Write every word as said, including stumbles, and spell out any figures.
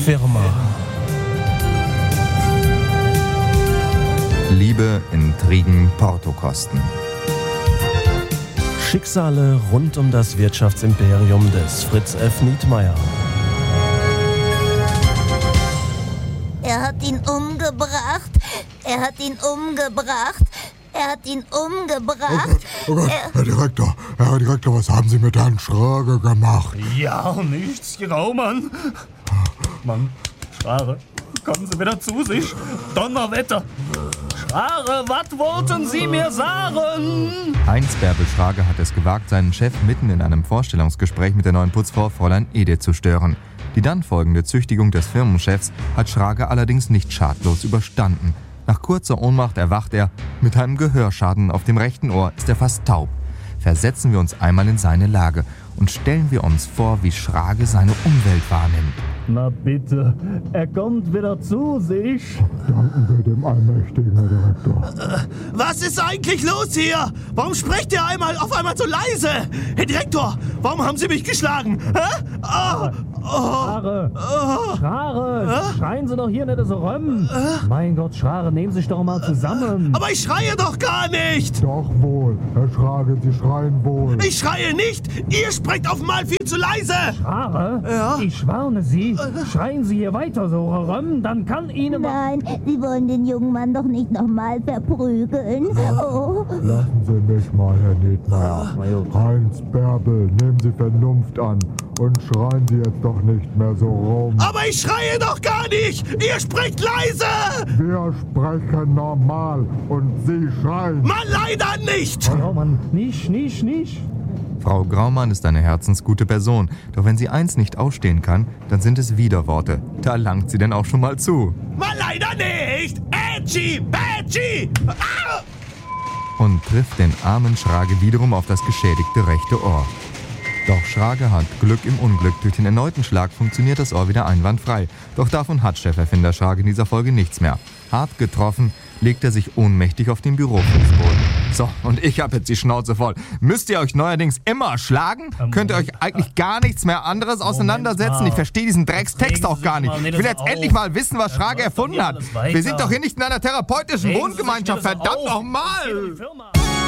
Firma. Liebe, Intrigen, Portokosten. Schicksale rund um das Wirtschaftsimperium des Fritz F. Nietmeyer. Er hat ihn umgebracht. Er hat ihn umgebracht. Er hat ihn umgebracht. Oh Gott, oh Gott. Er Herr Direktor, Herr Direktor, was haben Sie mit Herrn Schrage gemacht? Ja, nichts, Graumann. Mann, Schrage, kommen Sie wieder zu sich. Donnerwetter. Schrage, was wollten Sie mir sagen? Heinz Bärbel Schrage hat es gewagt, seinen Chef mitten in einem Vorstellungsgespräch mit der neuen Putzfrau Fräulein Edith zu stören. Die dann folgende Züchtigung des Firmenchefs hat Schrage allerdings nicht schadlos überstanden. Nach kurzer Ohnmacht erwacht er. Mit einem Gehörschaden auf dem rechten Ohr ist er fast taub. Versetzen wir uns einmal in seine Lage und stellen wir uns vor, wie Schrage seine Umwelt wahrnimmt. Na bitte, er kommt wieder zu sich. Danken wir dem allmächtigen Herr Direktor. Was ist eigentlich los hier? Warum sprecht ihr einmal auf einmal so leise? Herr Direktor, warum haben Sie mich geschlagen? Hä? Oh, oh, Schrare, oh. Schrare, schreien Sie doch hier nicht so rum. Mein Gott, Schrare, nehmen Sie sich doch mal zusammen. Aber ich schreie doch gar nicht. Doch wohl, Herr Schrage, Sie schreien wohl. Ich schreie nicht. Ihr sprecht auf einmal viel zu leise. Schrare, Ja? ich warne Sie, schreien Sie hier weiter so rum, dann kann Ihnen... Nein, Sie wollen den jungen Mann doch nicht nochmal verprügeln. Oh. Lassen Sie mich mal, Herr Nietmeyer. Heinz Bärbel, nehmen Sie Vernunft an und schreien Sie jetzt doch nicht mehr so rum. Aber ich schreie doch gar nicht. Ihr sprecht leise. Wir sprechen normal und Sie schreien. Mann, leider nicht. Graumann, nicht, nicht, nicht. Frau Graumann ist eine herzensgute Person, doch wenn sie eins nicht ausstehen kann, dann sind es Widerworte. Da langt sie denn auch schon mal zu. Mann, leider nicht. Ätschi, Bätschi. Ah! Und trifft den armen Schrage wiederum auf das geschädigte rechte Ohr. Doch Schrage hat Glück im Unglück. Durch den erneuten Schlag funktioniert das Ohr wieder einwandfrei. Doch davon hat Cheferfinder Schrage in dieser Folge nichts mehr. Hart getroffen, legt er sich ohnmächtig auf den Bürofußboden. So, und ich habe jetzt die Schnauze voll. Müsst ihr euch neuerdings immer schlagen? Ähm, Könnt ihr euch eigentlich gar nichts mehr anderes auseinandersetzen? mal. Ich verstehe diesen Dreckstext Regen auch Sie gar sich nicht. mal nicht Ich will so jetzt auf. endlich mal wissen, was Schrage läuft doch erfunden hier hat. alles weiter. Wir sind doch hier nicht in einer therapeutischen Regen Sie sich Wohngemeinschaft. nicht so Verdammt auf. nochmal! Die Firma.